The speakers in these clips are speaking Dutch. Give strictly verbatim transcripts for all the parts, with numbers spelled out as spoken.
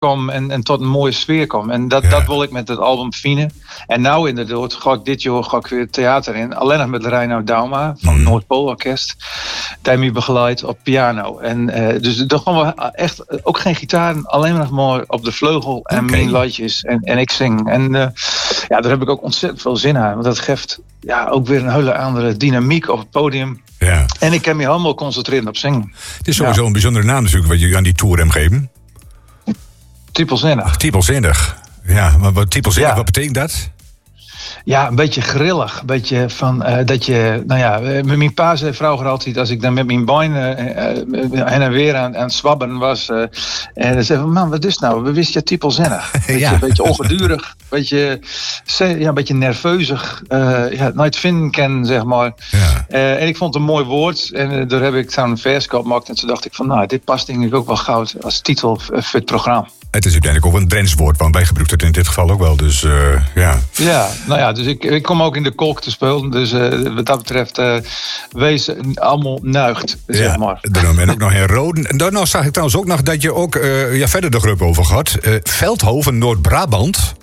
kwam en, en tot een mooie sfeer kwam. En dat, Ja. dat wil ik met het album vinden. En nou inderdaad ga ik dit jaar ga ik weer theater in. Alleen nog met Reinoud Dauma van het Mm. Noordpoolorkest. Die mij begeleidt op piano. En uh, dus dan gaan we echt ook geen gitaar. Alleen nog maar op de vleugel en Oké. mijn liedjes. En, en ik zing. En uh, ja, daar heb ik ook ontzettend veel zin aan. Want dat geeft ja, ook weer een hele andere dynamiek op het podium. Ja. En ik kan me helemaal concentreren op zingen. Het is sowieso een bijzondere naam natuurlijk wat je aan die tour hem geven. Trippelzinnig. Trippelzinnig. Ja, maar wat trippelzinnig, Ja. wat betekent dat? Ja, een beetje grillig. Een beetje van uh, dat je... Nou ja, met mijn pa zei vroeger altijd... als ik dan met mijn benen uh, uh, heen en weer aan, aan het zwabberen was... Uh, en dan zei van, man, wat is het nou? We wisten je typelzinnig. Een Ja. beetje, beetje ongedurig. Een beetje, ja, een beetje nerveuzig. Uh, ja, nooit vinden ken, zeg maar. Ja. Uh, en ik vond het een mooi woord. En uh, daar heb ik zo'n vers gemaakt. En toen dacht ik van, nou, dit past denk ik ook wel goud... als titel voor het programma. Het is uiteindelijk ook een Drents woord, want wij gebruiken het in dit geval ook wel. Dus uh, ja. Ja, nou ja, dus ik, ik kom ook in de kolk te spelen. Dus uh, wat dat betreft, uh, wees allemaal nuigt, zeg Ja, maar. daarom. En ook nog in Roden. En daarna zag ik trouwens ook nog dat je ook uh, ja, verder de groep over gehad. Uh, Veldhoven, Noord-Brabant.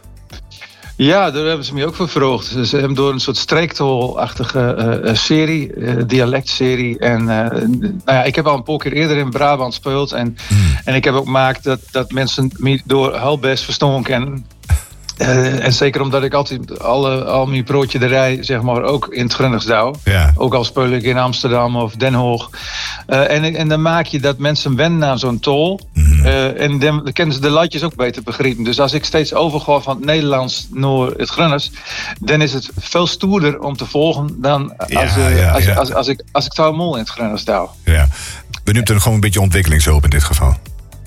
Ja, daar hebben ze me ook voor verhoogd. Ze hebben door een soort streektolachtige uh, serie, uh, dialectserie. En uh, nou ja, ik heb al een paar keer eerder in Brabant gespeeld. En, Mm. en ik heb ook gemaakt dat, dat mensen me door heel best verstaan kennen. Uh, en zeker omdat ik altijd alle, al mijn broodjederij, zeg maar, ook in het Gronings douw. Ja. Ook al speel ik in Amsterdam of Den Haag. Uh, en, en dan maak je dat mensen wennen aan zo'n tol. Mm-hmm. Uh, en dan, dan kennen ze de ladjes ook beter begrijpen. Dus als ik steeds overga van het Nederlands naar het Gronings, dan is het veel stoerder om te volgen dan Ja, als, uh, ja, als, ja. als, als, als ik, als ik het mol in het Gronings douw. Ja. We noemen het gewoon een beetje ontwikkelingshulp in dit geval.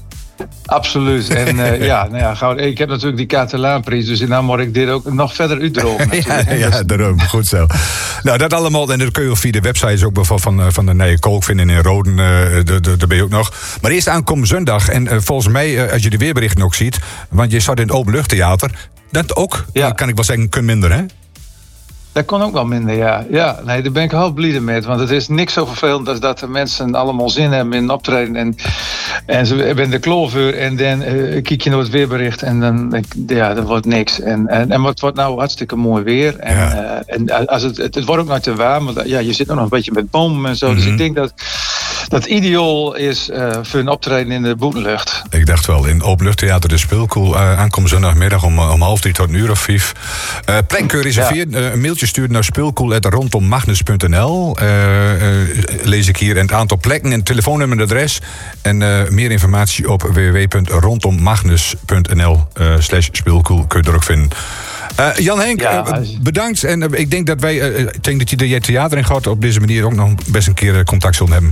Absoluut. En uh, ja, nou ja, gauw, ik heb natuurlijk die Catalaanprijs, dus dan moet ik dit ook nog verder uitdrogen. Ja, ja, daarom. Goed zo. Nou, dat allemaal. En dat kun je via de websites ook bijvoorbeeld van, van de Nije Kolk vinden in Roden. Uh, daar ben je ook nog. Maar eerst aankomende zondag. En uh, volgens mij, uh, als je de weerberichten ook ziet, want je staat in het openluchttheater, dat ook, Ja. uh, kan ik wel zeggen, kun minder, hè? Dat kon ook wel minder, ja. Ja, nee, daar ben ik heel blij mee. Want het is niks zo vervelend als dat de mensen allemaal zin hebben in een optreden. En, en ze hebben de klover en dan uh, kijk je naar het weerbericht en dan, ja, dat wordt niks. En, en, en het wordt nou hartstikke mooi weer. En, Ja. uh, en als het, het, het wordt ook nog te warm, want ja, je zit nog een beetje met bomen en zo. Mm-hmm. Dus ik denk dat dat ideaal is uh, voor een optreden in de boetenlucht. Ik dacht wel, in openluchttheater de Speelkoel. Uh, aankomende zondagmiddag om, om half drie tot een uur of vijf. Uh, plek kun je reserveren. Uh, een mailtje sturen naar speelkoel apenstaartje rondommagnus punt n l. Uh, uh, lees ik hier. En het aantal plekken en telefoonnummer en adres. En uh, meer informatie op w w w punt rondommagnus punt n l uh, slash speelkoel kun je er ook vinden. Uh, Jan Henk, Ja, uh, als- bedankt. En uh, ik denk dat wij, uh, ik denk dat je er je theater in gaat op deze manier ook nog best een keer uh, contact zullen hebben.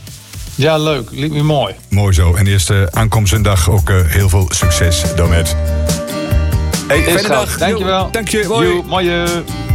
Ja, leuk. Liep me mooi. Mooi zo. En eerst uh, aankomende zondag ook uh, heel veel succes daarmee. Hey, Is fijne goed. dag. Dankjewel. Dank je. Hoi. Joe, mooie.